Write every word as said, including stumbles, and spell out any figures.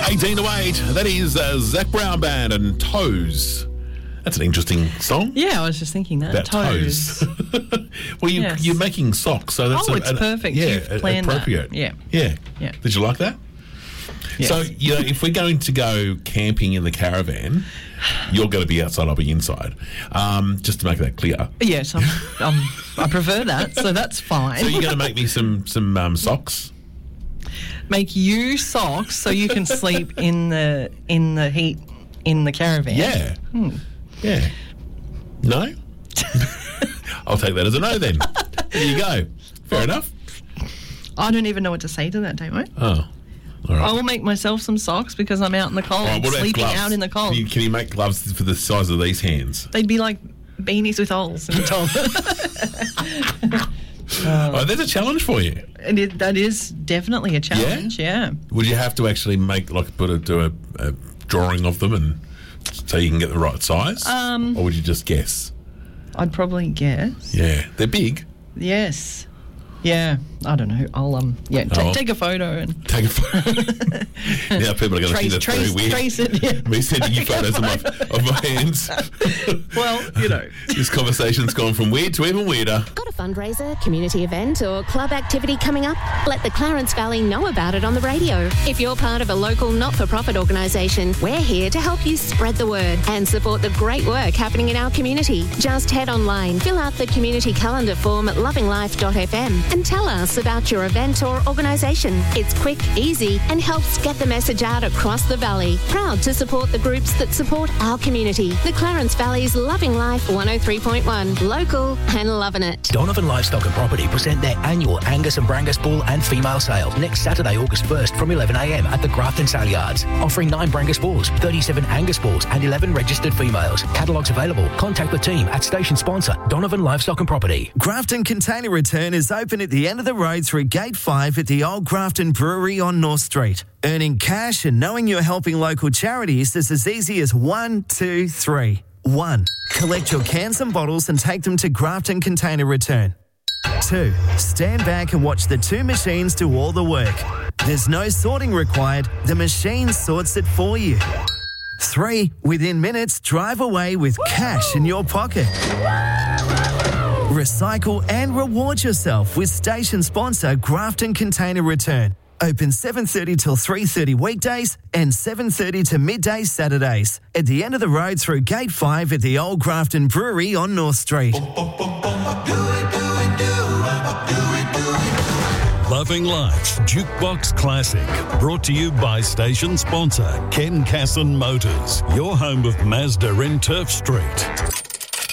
eighteen to eight. That is uh, Zach Brown Band and Toes. That's an interesting song. Yeah, I was just thinking that. About Toes. toes. Well, you, Yes. you're making socks, so that's Oh, a, it's an- perfect. Yeah, You've planned that. appropriate. Yeah. yeah, Yeah. Did you like that? Yes. So, you know, if we're going to go camping in the caravan, you're going to be outside, I'll be inside. Um, just to make that clear. Yes, I'm, I'm, I prefer that, so that's fine. So you're going to make me some some um, socks? Make you socks so you can sleep in the in the heat in the caravan. Yeah. Hmm. Yeah. No? I'll take that as a no then. There you go. Fair enough. I don't even know what to say to that, Damo. Oh. All right. I will make myself some socks because I'm out in the cold, All right, what about sleeping gloves? out in the cold. Can you, can you make gloves for the size of these hands? They'd be like beanies with holes in the top. Oh, there's a challenge for you. And it, that is definitely a challenge, yeah. Would you have to actually make, like, put a, do a, a drawing of them and so you can get the right size? Um, or would you just guess? I'd probably guess. Yeah. They're big. Yes. Yeah. I don't know. I'll, um, yeah, ta- Oh. take a photo and Take a photo. Now people are going to think trace, that's trace, very weird. trace it. Yeah. Me sending you Take a photos of my, photo. of my hands. Well, you know. This conversation's gone from weird to even weirder. Got a fundraiser, community event or club activity coming up? Let the Clarence Valley know about it on the radio. If you're part of a local not-for-profit organisation, we're here to help you spread the word and support the great work happening in our community. Just head online, fill out the community calendar form at loving life dot f m and tell us about your event or organisation. It's quick, easy and helps get the message out across the valley. Proud to support the groups that support our community. The Clarence Valley's Loving Life one oh three point one. Local and loving it. Donovan Livestock and Property present their annual Angus and Brangus bull and female sale next Saturday, August first from eleven a m at the Grafton Sale Yards, offering nine Brangus bulls, thirty-seven Angus bulls and eleven registered females. Catalogues available. Contact the team at station sponsor Donovan Livestock and Property. Grafton Container Return is open at the end of the road through Gate five at the Old Grafton Brewery on North Street. Earning cash and knowing you're helping local charities is as easy as one, two, three. One, collect your cans and bottles and take them to Grafton Container Return. Two, stand back and watch the two machines do all the work. There's no sorting required. The machine sorts it for you. Three, within minutes, drive away with cash in your pocket. Recycle and reward yourself with station sponsor Grafton Container Return. Open seven thirty till three thirty weekdays and seven thirty to midday Saturdays. At the end of the road through Gate five at the Old Grafton Brewery on North Street. Loving Life's Jukebox Classic, brought to you by station sponsor Ken Casson Motors, your home of Mazda in Turf Street.